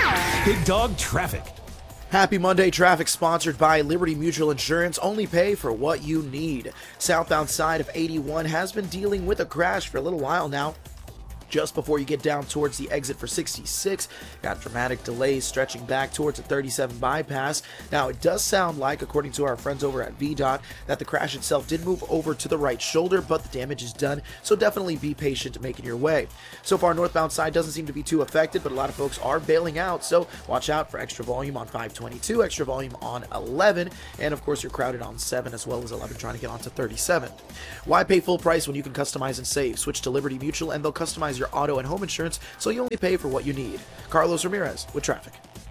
Big Dog Traffic. Happy Monday traffic sponsored by Liberty Mutual Insurance. Only pay for what you need. Southbound side of 81 has been dealing with a crash for a little while now. Just before you get down towards the exit for 66, got dramatic delays stretching back towards the 37 bypass. Now, it does sound like, according to our friends over at VDOT, that the crash itself did move over to the right shoulder, but the damage is done, so definitely be patient making your way. So far, northbound side doesn't seem to be too affected, but a lot of folks are bailing out, so watch out for extra volume on 522, extra volume on 11, and of course, you're crowded on 7 as well as 11 trying to get onto 37. Why pay full price when you can customize and save? Switch to Liberty Mutual and they'll customize your auto and home insurance, so you only pay for what you need. Carlos Ramirez with traffic.